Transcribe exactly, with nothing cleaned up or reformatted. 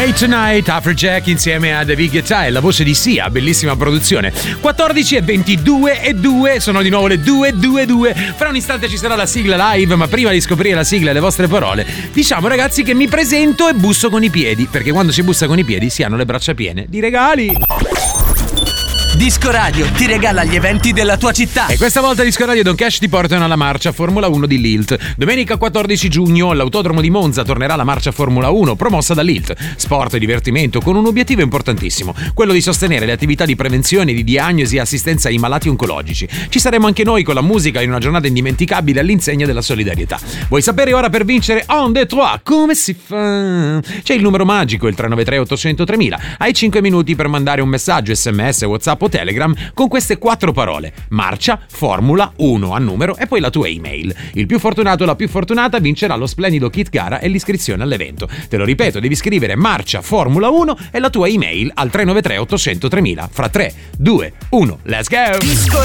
Wait Tonight, Afrojack insieme a David Guetta e la voce di Sia, bellissima produzione. quattordici e ventidue e due, sono di nuovo le due due due. Fra un istante ci sarà la sigla live, ma prima di scoprire la sigla e le vostre parole, diciamo ragazzi che mi presento e busso con i piedi, perché quando si bussa con i piedi si hanno le braccia piene di regali. Disco Radio ti regala gli eventi della tua città. E questa volta Disco Radio e Don Cash ti portano alla marcia Formula uno di Lilt. Domenica quattordici giugno all'autodromo di Monza tornerà la marcia Formula uno promossa da Lilt. Sport e divertimento con un obiettivo importantissimo, quello di sostenere le attività di prevenzione, di diagnosi e assistenza ai malati oncologici. Ci saremo anche noi con la musica in una giornata indimenticabile all'insegna della solidarietà. Vuoi sapere ora per vincere On the Trois come si fa? C'è il numero magico, il tre nove tre otto zero zero tremila. Hai cinque minuti per mandare un messaggio sms, WhatsApp o Telegram con queste quattro parole: marcia Formula uno a numero e poi la tua email. Il più fortunato o la più fortunata vincerà lo splendido kit gara e l'iscrizione all'evento. Te lo ripeto, devi scrivere marcia Formula uno e la tua email al tre nove tre otto zero zero tremila. Fra tre, due, uno, let's go!